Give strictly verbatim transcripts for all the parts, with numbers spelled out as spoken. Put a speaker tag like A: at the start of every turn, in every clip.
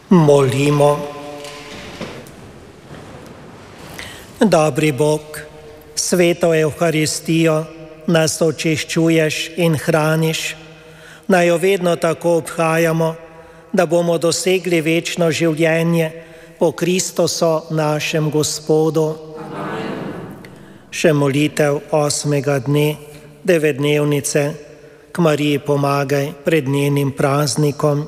A: Molimo. Dobri Bog, sveto Evharistijo nas očiščuješ in hraniš, naj jo vedno tako obhajamo, da bomo dosegli večno življenje po Kristusu našem Gospodu. Amen. Še molitev osmega dne devetdnevnice k Mariji pomagaj pred njenim praznikom.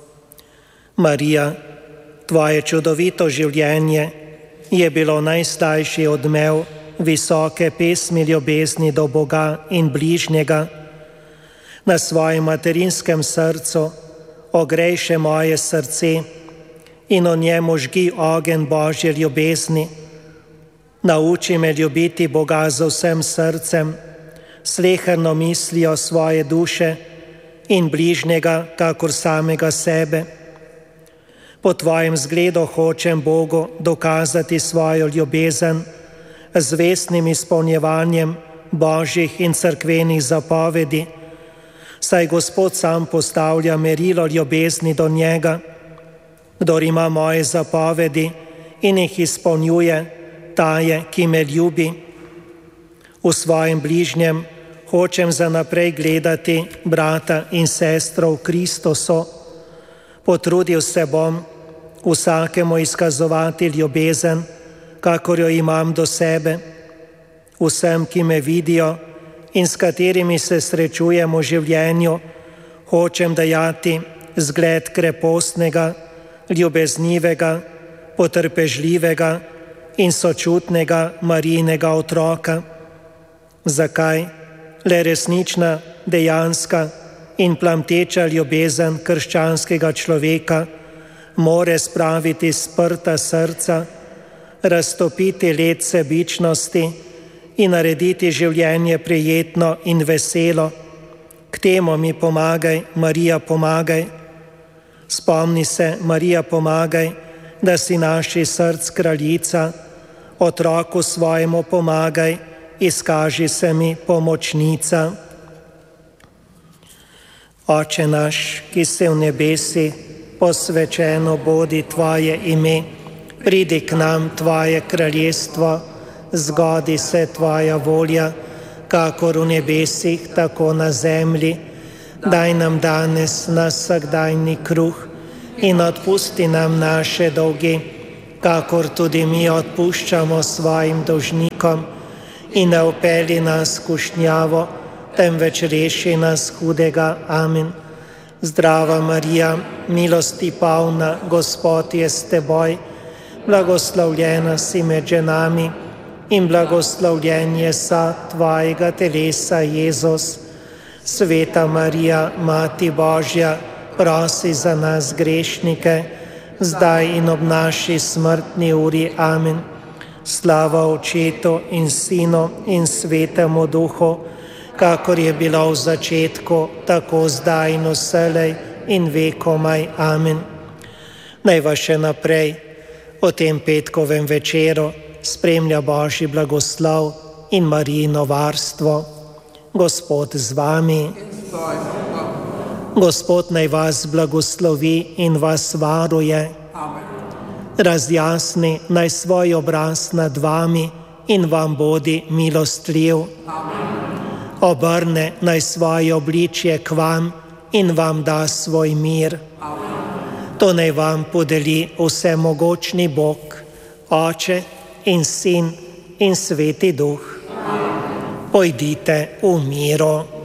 A: Marija, tvoje čudovito življenje je bilo najstarejši odmev visoke pesmi ljubezni do Boga in bližnjega. Na svojem materinskem srcu ogrej še moje srce in o njemu žgi ogenj Božje ljubezni. Nauči me ljubiti Boga z vsem srcem, sleherno mislijo svoje duše in bližnjega kakor samega sebe. Po tvojem zgledu hočem Bogu dokazati svojo ljubezen z vestnim izpolnjevanjem Božjih in cerkvenih zapovedi, saj Gospod sam postavlja merilo ljubezni do njega. Kdor ima moje zapovedi in jih izpolnjuje, ta je, ki me ljubi. V svojem bližnjem hočem za naprej gledati brata in sestro v Kristusu. Potrudil se bom vsakemu izkazovati ljubezen, kakor jo imam do sebe. Vsem, ki me vidijo in s katerimi se srečujem v življenju, hočem dajati zgled krepostnega, ljubeznivega, potrpežljivega in sočutnega Marijinega otroka. Zakaj? Le resnična, dejanska in plamteča ljubezen krščanskega človeka more spraviti sprta srca, raztopiti led sebičnosti in narediti življenje prijetno in veselo. K temu mi pomagaj, Marija, pomagaj. Spomni se, Marija, pomagaj, da si naši src kraljica, otroku svojemu pomagaj, izkaži se mi pomočnica. Oče naš, ki si v nebesi, posvečeno bodi tvoje ime, pridi k nam tvoje kraljestvo, zgodi se tvoja volja, kakor v nebesih, tako na zemlji. Daj nam danes naš vsakdanji kruh in odpusti nam naše dolge, kakor tudi mi odpuščamo svojim dolžnikom, in ne vpelji nas v skušnjavo, temveč reši nas hudega. Amen. Zdrava Marija, milosti polna, Gospod je s teboj, blagoslovljena si med ženami in blagoslovljen je sad tvojega telesa, Jezus. Sveta Marija, Mati Božja, prosi za nas grešnike, zdaj in ob naši smrtni uri. Amen. Slava Očetu in Sinu in Svetemu Duhu, kakor je bilo v začetku, tako zdaj in vselej in vekomaj. Amen. Naj vas še naprej o tem petkovem večeru spremlja Božji blagoslov in Marijino varstvo. Gospod z vami. Gospod naj vas blagoslovi in vas varuje. Razjasni naj svoj obraz nad vami in vam bodi milostljiv. Obrne naj svoje obličje k vam in vam da svoj mir. To naj vam podeli vsemogočni Bog, Oče in Sin in Sveti Duh. Pojdite v miru.